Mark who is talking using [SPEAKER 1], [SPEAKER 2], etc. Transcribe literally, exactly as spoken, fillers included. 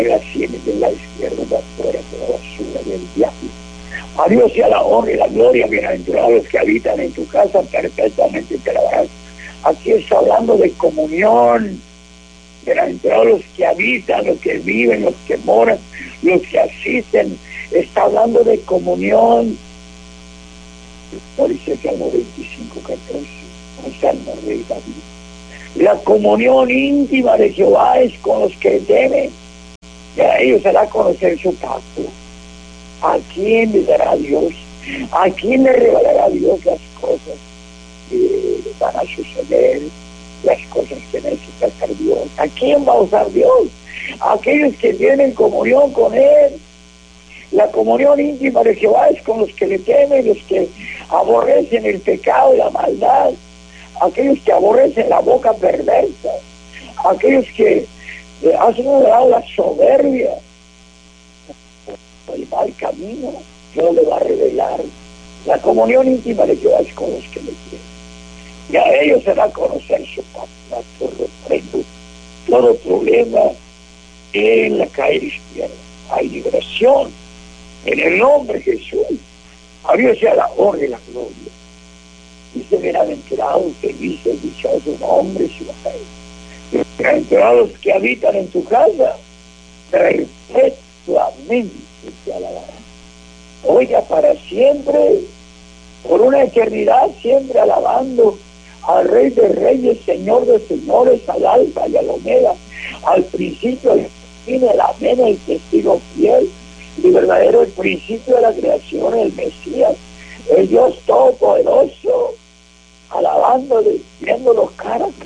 [SPEAKER 1] las sienes de la izquierda, fuera toda basura del diablo. A Dios sea la honra y la gloria, bienaventurados los que habitan en tu casa, perpetuamente te alabarás. Aquí está hablando de comunión. Bienaventurados los que habitan, los que viven, los que moran, los que asisten. Está hablando de comunión. Por dice Salmo veinticinco, catorce, un salmo de David. La comunión íntima de Jehová es con los que temen, y a ellos se da a conocer su pacto. ¿A quién le dará Dios? ¿A quién le revelará Dios las cosas que van a suceder? Las cosas que necesita hacer Dios. ¿A quién va a usar Dios? A aquellos que tienen comunión con Él. La comunión íntima de Jehová es con los que le temen, los que aborrecen el pecado y la maldad, aquellos que aborrecen la boca perversa, aquellos que hacen un lado la soberbia, el mal camino. Dios le va a revelar. La comunión íntima de Jehová es con los que le tienen, y a ellos se va a conocer su pacto. Reprendo todo problema en la calle izquierda. Hay liberación en el nombre de Jesús. A Dios sea la honra y la gloria. Dice: bienaventurados, felices, dichosos hombres y mujeres. Bienaventurados que habitan en tu casa, perpetuamente te alabarán. Oiga, para siempre, por una eternidad, siempre alabando al Rey de Reyes, Señor de Señores, al Alfa y al Omega, al principio y al fin, el amén, el testigo fiel y verdadero, el principio de la creación, el Mesías, el Dios Todopoderoso, alabándole, viendo los caras